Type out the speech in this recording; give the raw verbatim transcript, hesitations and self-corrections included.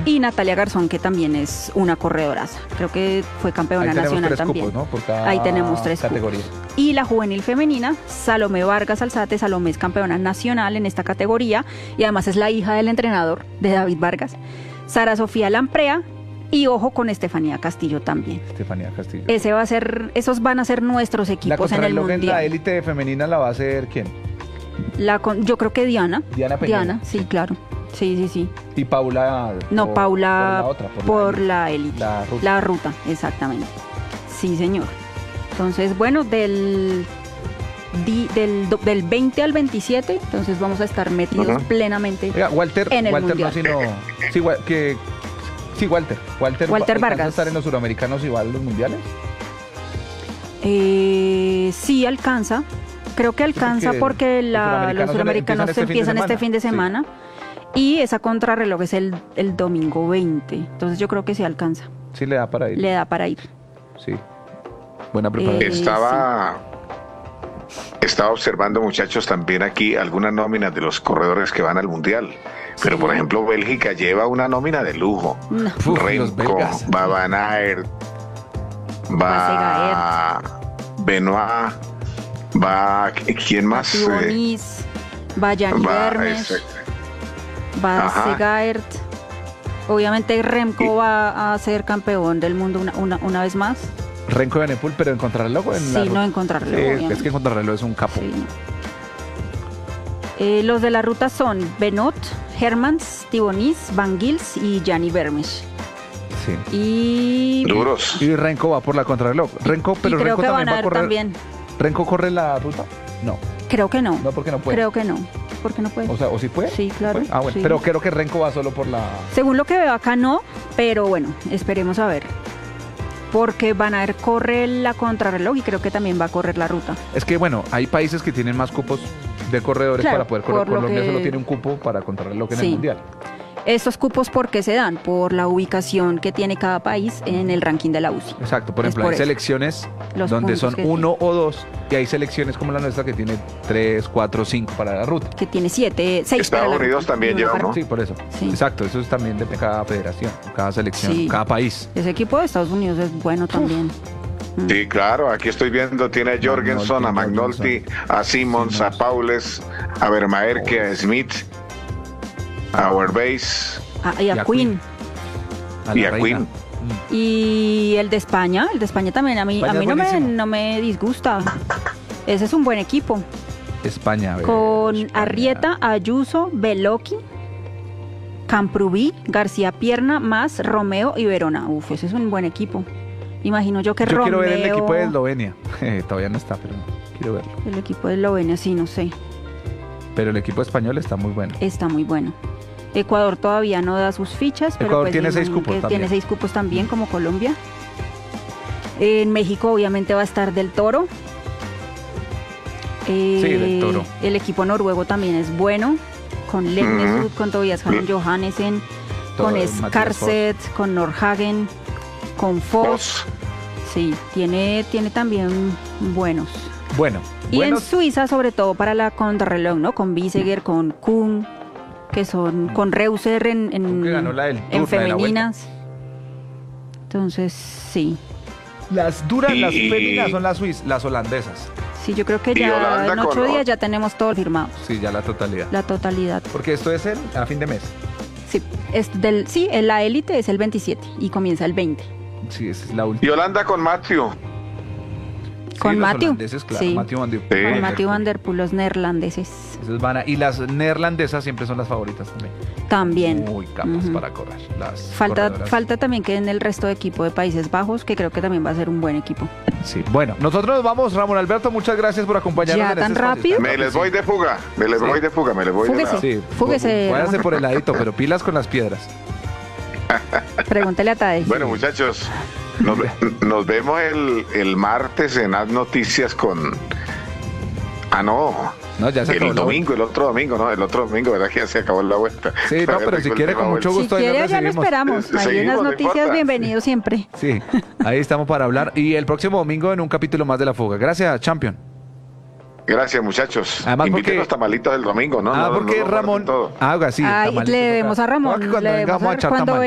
y Natalia Garzón, que también es una corredoraza. Creo que fue campeona Ahí tenemos nacional tres también. cupos, ¿no? Por cada Ahí tenemos tres categoría. cupos. Y la juvenil femenina, Salomé Vargas Alzate. Salomé es campeona nacional en esta categoría y además es la hija del entrenador de David Vargas. Sara Sofía Lamprea. Y ojo con Estefanía Castillo también. Estefanía Castillo. Ese va a ser, esos van a ser nuestros equipos la en el mundial. La élite femenina la va a hacer ¿quién? La con, yo creo que Diana. Diana Peña. Diana, sí, claro. Sí, sí, sí. Y Paula. No, por, Paula. Por la otra. Por, por la élite. La, la ruta. La ruta, exactamente. Sí, señor. Entonces, bueno, del, di, del, del veinte al veintisiete, entonces vamos a estar metidos uh-huh. plenamente Oiga, Walter, en el Walter mundial. No, sino, sí, que. Sí, Walter. Walter, Walter Vargas. ¿Alcanza a estar en los suramericanos y va a los mundiales? Eh, sí, alcanza. Creo que alcanza sí, porque, porque la, los suramericanos se empiezan este fin de semana. Sí. Y esa contrarreloj es el, el domingo veinte. Entonces yo creo que sí alcanza. Sí, le da para ir. Le da para ir. Sí. Buena preparación. Eh, estaba... Sí. Estaba observando, muchachos, también aquí algunas nóminas de los corredores que van al mundial. Pero, sí. por ejemplo, Bélgica lleva una nómina de lujo. No. Uf, Remco, va Van Aert, va Benoit, va... ¿Quién más? Bonis, va Gianni Vermes, va Segaert. Obviamente Remco va a ser campeón del mundo una, una, una vez más. Remco de Benepul, pero en contrarreloj. En sí, la no en contrarreloj. Sí, es que en contrarreloj es un capo. Sí. Eh, los de la ruta son Benot, Hermans, Tibonis, Van Gils y Gianni Vermes. Sí. Y... Duros. Y Renko va por la contrarreloj. Renko, pero y creo Renko que también van a va a correr. También. ¿Renko corre la ruta? No. Creo que no. No, porque no puede. Creo que no. Porque no puede. O sea, ¿o sí puede? Sí, claro. Ah, bueno. Sí. Pero creo que Renko va solo por la... Según lo que veo acá no, pero bueno, esperemos a ver. Porque Van Aert corre la contrarreloj y creo que también va a correr la ruta. Es que bueno, hay países que tienen más cupos de corredores claro, para poder correr. Por Colombia que... solo tiene un cupo para contrarreloj en sí. el mundial. Estos cupos, ¿por qué se dan? Por la ubicación que tiene cada país en el ranking de la U C I. Exacto, por ejemplo, por hay eso. selecciones Los donde son uno tiene. o dos, y hay selecciones como la nuestra que tiene tres, cuatro, cinco para la ruta. Que tiene siete, seis Estados para la Unidos ruta. también lleva, ¿no? Sí, por eso. Sí. Exacto, eso es también de cada federación, cada selección, sí. cada país. Ese equipo de Estados Unidos es bueno también. Mm. Sí, claro, aquí estoy viendo, tiene a Jorgensen, a McNulty, a Simmons, a Paules, a Vermaerke, a Smith, a Werbase. Ah, y a, y a Queen. Y a Queen. Y el de España, el de España también, a mí, España a mí no, me, no me disgusta. Ese es un buen equipo. España, ver, con España. Arrieta, Ayuso, Beloki, Camprubí, García Pierna, más Romeo y Verona. Uf, ese es un buen equipo. Imagino yo que yo Romeo... quiero ver el equipo de Eslovenia. Todavía no está, pero quiero verlo. El equipo de Eslovenia, sí, no sé. Pero el equipo español está muy bueno. Está muy bueno. Ecuador todavía no da sus fichas, pero Ecuador pues tiene seis cupos también. Tiene seis cupos también, como Colombia. En México obviamente va a estar Del Toro. Eh, sí, Del Toro. El equipo noruego también es bueno, con Lemnesud, uh-huh. con Tobias Johannessen, con Skarset, con Norhagen, con Foss. Sí, tiene, tiene también buenos. Bueno. Y buenos. en Suiza, sobre todo para la contrarreloj, ¿no? Con Biseguer, con Kuhn, que son con Reuser en, en, ganó la del en tour, femeninas. Entonces, sí. Las duras, y... las féminas son las suizas, las holandesas. Sí, yo creo que ya en ocho con... días ya tenemos todo firmado. Sí, ya la totalidad. La totalidad. Porque esto es el, a fin de mes. Sí, es del, sí, la élite es el veintisiete y comienza el veinte. Sí, esa es la última. Y Holanda con Matthew. Con sí, Matthew. Claro. Sí. Matthew Van Der Poel. Sí. Con Matthew Van Der Poel, los neerlandeses. Esas van a, y las neerlandesas siempre son las favoritas también. También. Muy capas uh-huh. para correr. Las falta, falta también que en el resto de equipo de Países Bajos, que creo que también va a ser un buen equipo. Sí, bueno, nosotros nos vamos, Ramón Alberto, muchas gracias por acompañarnos. ¿Ya en tan este rápido? Espacio. Me les voy de fuga, me les sí. voy de fuga, me les voy Fúguese. de Sí, fúguese. Váyase por el ladito, pero pilas con las piedras. Pregúntale a Tadej. Bueno, muchachos, nos, nos vemos el, el martes en Haz Noticias con... Ah, no. No, ya se el acabó domingo, el otro domingo, ¿no? El otro domingo, ¿verdad que ya se acabó la vuelta? Sí, no, pero si quiere, con mucho gusto. Si quiere, ya lo esperamos. Hay unas noticias, no bienvenido siempre. Sí, ahí estamos para hablar. Y el próximo domingo en un capítulo más de La Fuga. Gracias, Champion. Gracias, muchachos. Además, inviten porque... los tamalitos del domingo, ¿no? Ah, no porque no, no, Ramón... Todo. Ah, sí. Ay, le debemos a Ramón. No, cuando le vengamos a echar cuando